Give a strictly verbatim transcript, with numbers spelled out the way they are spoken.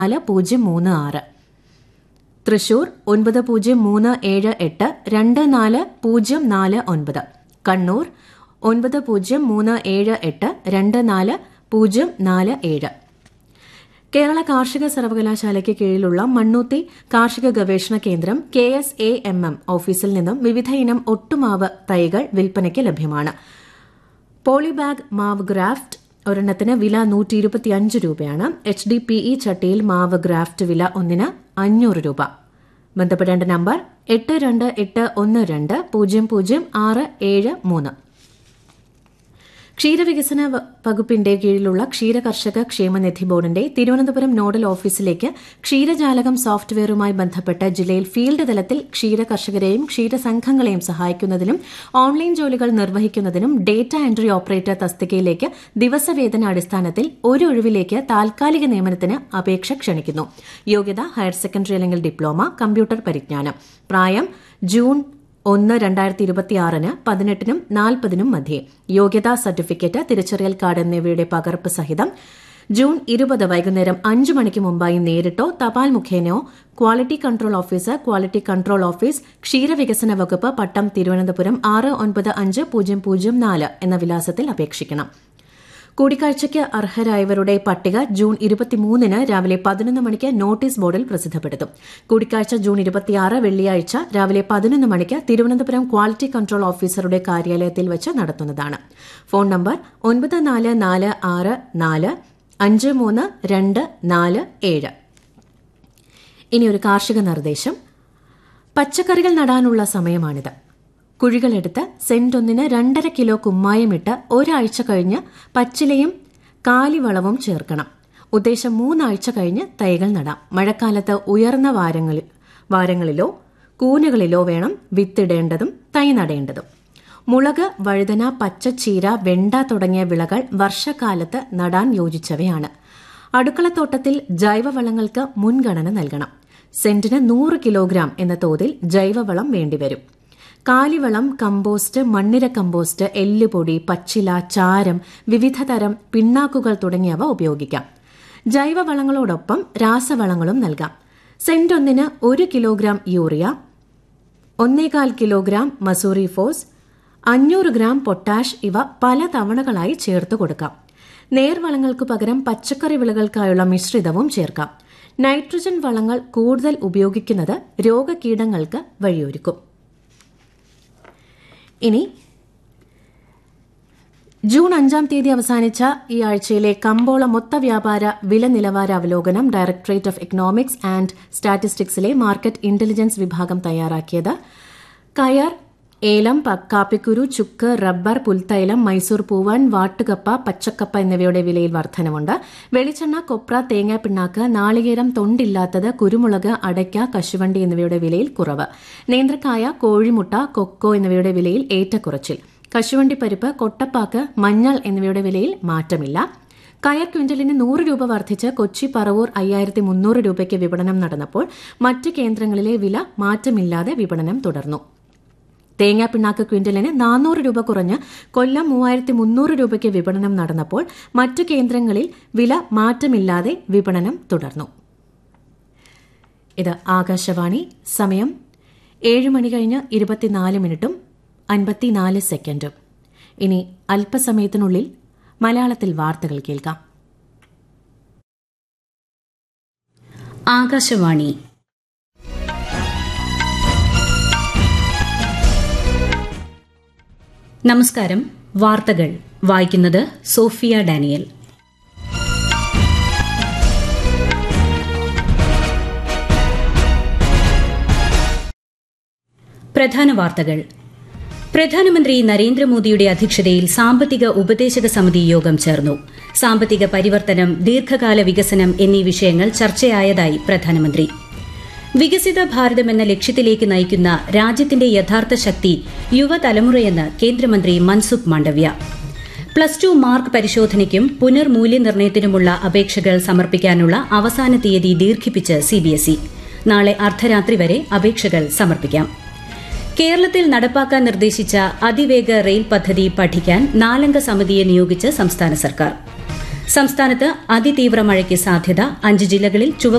നാല് പൂജ്യം മൂന്ന് ആറ്. തൃശൂർ ഒൻപത് പൂജ്യം മൂന്ന് ഏഴ് എട്ട് രണ്ട് നാല് പൂജ്യം നാല് ഒൻപത്. കണ്ണൂർ ഒൻപത് പൂജ്യം മൂന്ന് ഏഴ് എട്ട് രണ്ട് നാല് പൂജ്യം നാല് ഏഴ്. കേരള കാർഷിക സർവകലാശാലയ്ക്ക് കീഴിലുള്ള മണ്ണുത്തി കാർഷിക ഗവേഷണ കേന്ദ്രം K S A M M ഓഫീസിൽ നിന്നും വിവിധ ഇനം ഒട്ടുമാവ് തൈകൾ വിൽപ്പനയ്ക്ക് ലഭ്യമാണ്. പോളിബാഗ് മാവ് ഗ്രാഫ്റ്റ് ഒരെണ്ണത്തിന് വില നൂറ്റി ഇരുപത്തിയഞ്ച് രൂപയാണ്. എച്ച് ഡി പി ഇ ചട്ടിയിൽ മാവ് ഗ്രാഫ്റ്റ് വില ഒന്നിന് അഞ്ഞൂറ് രൂപ. ബന്ധപ്പെടേണ്ട നമ്പർ എട്ട് രണ്ട് എട്ട് ഒന്ന് രണ്ട് പൂജ്യം പൂജ്യം ആറ് ഏഴ് മൂന്ന്. ക്ഷീരവികസന വകുപ്പിന്റെ കീഴിലുള്ള ക്ഷീര കർഷക ക്ഷേമനിധി ബോർഡിന്റെ തിരുവനന്തപുരം നോഡൽ ഓഫീസിലേക്ക് ക്ഷീരജാലകം സോഫ്റ്റ്വെയറുമായി ബന്ധപ്പെട്ട് ജില്ലയിൽ ഫീൽഡ് തലത്തിൽ ക്ഷീര കർഷകരെയും ക്ഷീരസംഘങ്ങളെയും സഹായിക്കുന്നതിനും ഓൺലൈൻ ജോലികൾ നിർവഹിക്കുന്നതിനും ഡേറ്റ എൻട്രി ഓപ്പറേറ്റർ തസ്തികയിലേക്ക് ദിവസവേതന അടിസ്ഥാനത്തിൽ ഒരു ഒഴിവിലേക്ക് താൽക്കാലിക നിയമനത്തിന് അപേക്ഷ ക്ഷണിക്കുന്നു. യോഗ്യത ഹയർ സെക്കൻഡറി അല്ലെങ്കിൽ ഡിപ്ലോമ, കമ്പ്യൂട്ടർ പരിജ്ഞാനം. പ്രായം ജൂൺ ഒന്ന് രണ്ടായിരത്തി ഇരുപത്തിയാറിന് പതിനെട്ടിനും നാൽപ്പതിനും മധ്യേ. യോഗ്യതാ സർട്ടിഫിക്കറ്റ്, തിരിച്ചറിയൽ കാർഡ് എന്നിവയുടെ പകർപ്പ് സഹിതം ജൂൺ ഇരുപത് വൈകുന്നേരം അഞ്ച് മണിക്ക് മുമ്പായി നേരിട്ടോ തപാൽ മുഖേനയോ quality control officer, quality control office, ക്ഷീരവികസന വകുപ്പ്, പട്ടം, തിരുവനന്തപുരം ആറ് ഒൻപത് അഞ്ച് പൂജ്യം പൂജ്യം നാല് എന്ന വിലാസത്തിൽ അപേക്ഷിക്കണം. കൂടിക്കാഴ്ചയ്ക്ക് അർഹരായവരുടെ പട്ടിക ജൂൺ ഇരുപത്തിമൂന്നിന് രാവിലെ പതിനൊന്ന് മണിക്ക് നോട്ടീസ് ബോർഡിൽ പ്രസിദ്ധപ്പെടുത്തും. കൂടിക്കാഴ്ച ജൂൺ ഇരുപത്തിയാറ് വെള്ളിയാഴ്ച രാവിലെ പതിനൊന്ന് മണിക്ക് തിരുവനന്തപുരം ക്വാളിറ്റി കൺട്രോൾ ഓഫീസറുടെ കാര്യാലയത്തിൽ വെച്ച് നടത്തുന്നതാണ്. ഫോൺ നമ്പർ ഒൻപത് നാല് നാല് ആറ് നാല് അഞ്ച് മൂന്ന് രണ്ട് നാല് ഏഴ്. ഇനിയൊരു കാർഷിക നിർദ്ദേശം. പച്ചക്കറികൾ നടാനുള്ള സമയമാണിത്. കുഴികളെടുത്ത് സെന്റൊന്നിന് രണ്ടര കിലോ കുമ്മായമിട്ട് ഒരാഴ്ച കഴിഞ്ഞ് പച്ചിലയും കാലിവളവും ചേർക്കണം. ഉദ്ദേശം മൂന്നാഴ്ച കഴിഞ്ഞ് തൈകൾ നടാം. മഴക്കാലത്ത് ഉയർന്ന വാരങ്ങളിൽ വാരങ്ങളിലോ കൂനുകളിലോ വേണം വിത്തിടേണ്ടതും തൈ നടേണ്ടതും. മുളക്, വഴുതന, പച്ചച്ചീര, വെണ്ട തുടങ്ങിയ വിളകൾ വർഷക്കാലത്ത് നടാൻ യോജിച്ചവയാണ്. അടുക്കളത്തോട്ടത്തിൽ ജൈവവളങ്ങൾക്ക് മുൻഗണന നൽകണം. സെന്റിന് നൂറ് കിലോഗ്രാം എന്ന തോതിൽ ജൈവവളം വേണ്ടിവരും. കാലിവളം, കമ്പോസ്റ്റ്, മണ്ണിര കമ്പോസ്റ്റ്, എല്ലുപൊടി, പച്ചില, ചാരം, വിവിധ തരം പിണ്ണാക്കുകൾ തുടങ്ങിയവ ഉപയോഗിക്കാം. ജൈവവളങ്ങളോടൊപ്പം രാസവളങ്ങളും നൽകാം. സെന്റൊന്നിന് ഒരു കിലോഗ്രാം യൂറിയ, ഒന്നേകാൽ കിലോഗ്രാം മസൂറി ഫോസ്, അഞ്ഞൂറ് ഗ്രാം പൊട്ടാഷ് ഇവ പല തവണകളായി ചേർത്ത് കൊടുക്കാം. നേർവളങ്ങൾക്കു പകരം പച്ചക്കറി വിളകൾക്കായുള്ള മിശ്രിതവും ചേർക്കാം. നൈട്രജൻ വളങ്ങൾ കൂടുതൽ ഉപയോഗിക്കുന്നത് രോഗകീടങ്ങൾക്ക് വഴിയൊരുക്കും. ഇനി ജൂൺ അഞ്ചാം തീയതി അവസാനിച്ച ഈ ആഴ്ചയിലെ കമ്പോള മൊത്ത വ്യാപാര വില നിലവാര അവലോകനം directorate of economics and സ്റ്റാറ്റിസ്റ്റിക്സിലെ market intelligence വിഭാഗം തയ്യാറാക്കിയത്. കയർ, ഏലം, കാപ്പിക്കുരു, ചുക്ക്, റബ്ബർ, പുൽത്തൈലം, മൈസൂർ പൂവൻ, വാട്ടുകപ്പ, പച്ചക്കപ്പ എന്നിവയുടെ വിലയിൽ വർധനവുണ്ട്. വെളിച്ചെണ്ണ, കൊപ്ര, തേങ്ങാപ്പിണ്ണാക്ക്, നാളികേരം, തൊണ്ടില്ലാത്തത്, കുരുമുളക്, അടയ്ക്ക, കശുവണ്ടി എന്നിവയുടെ വിലയിൽ കുറവ്. നേന്ത്രക്കായ, കോഴിമുട്ട, കൊക്കോ എന്നിവയുടെ വിലയിൽ ഏറ്റക്കുറച്ചിൽ. കശുവണ്ടി പരിപ്പ്, കൊട്ടപ്പാക്ക്, മഞ്ഞൾ എന്നിവയുടെ വിലയിൽ മാറ്റമില്ല. കയർ ക്വിന്റലിന് നൂറ് രൂപ വർദ്ധിച്ച് കൊച്ചി പറവൂർ അയ്യായിരത്തി മുന്നൂറ് രൂപയ്ക്ക് വിപണനം നടന്നപ്പോൾ മറ്റ് കേന്ദ്രങ്ങളിലെ വില മാറ്റമില്ലാതെ വിപണനം തുടർന്നു. തേങ്ങാപ്പിണ്ണാക്ക് ക്വിന്റലിന് നാനൂറ് രൂപ കുറഞ്ഞ് കൊല്ലം മൂവായിരത്തി മുന്നൂറ് രൂപയ്ക്ക് വിപണനം നടന്നപ്പോൾ മറ്റു കേന്ദ്രങ്ങളിൽ വില മാറ്റമില്ലാതെ വിപണനം തുടർന്നു. ഇത് ആകാശവാണി. സമയം ഏഴ് മണി കഴിഞ്ഞ് ഇരുപത്തിനാല് മിനിറ്റും അൻപത്തിനാല് സെക്കൻഡും. ഇനി അല്പസമയത്തിനുള്ളിൽ മലയാളത്തിൽ വാർത്തകൾ കേൾക്കാം. ആകാശവാണി. നമസ്കാരം. വാർത്തകൾ വായിക്കുന്നത് സോഫിയ ഡാനിയൽ. പ്രധാന വാർത്തകൾ. പ്രധാനമന്ത്രി നരേന്ദ്രമോദിയുടെ അധ്യക്ഷതയിൽ സാമ്പത്തിക ഉപദേശക സമിതി യോഗം ചേർന്നു. സാമ്പത്തിക പരിവർത്തനം, ദീർഘകാല വികസനം എന്നീ വിഷയങ്ങൾ ചർച്ചയായതായി പ്രധാനമന്ത്രി. വികസിത ഭാരതമെന്ന ലക്ഷ്യത്തിലേക്ക് നയിക്കുന്ന രാജ്യത്തിന്റെ യഥാർത്ഥ ശക്തി യുവതലമുറയെന്ന് കേന്ദ്രമന്ത്രി Mansukh Mandaviya. Plus two mark പരിശോധനയ്ക്കും പുനർമൂല്യനിർണ്ണയത്തിനുമുള്ള അപേക്ഷകൾ സമർപ്പിക്കാനുള്ള അവസാന തീയതി ദീർഘിപ്പിച്ച് സിബിഎസ്ഇ. നാളെ അർദ്ധരാത്രി വരെ അപേക്ഷകൾ സമർപ്പിക്കാം. കേരളത്തിൽ നടപ്പാക്കാൻ നിർദ്ദേശിച്ച അതിവേഗ റെയിൽ പദ്ധതി പഠിക്കാൻ നാലംഗ സമിതിയെ നിയോഗിച്ച് സംസ്ഥാന സർക്കാർ. സംസ്ഥാനത്ത് അതിതീവ്ര മഴയ്ക്ക് സാധ്യത. അഞ്ച് ജില്ലകളിൽ ചുവപ്പ്